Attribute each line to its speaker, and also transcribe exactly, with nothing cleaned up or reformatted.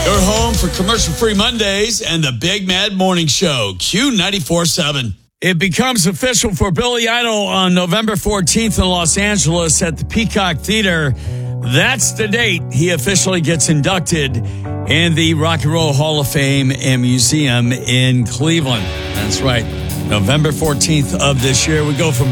Speaker 1: Your home for commercial-free Mondays and the Big Mad Morning Show, Q ninety-four point seven. It becomes official for Billy Idol on November fourteenth in Los Angeles at the Peacock Theater. That's the date he officially gets inducted in the Rock and Roll Hall of Fame and Museum in Cleveland. That's right, November fourteenth of this year. We go from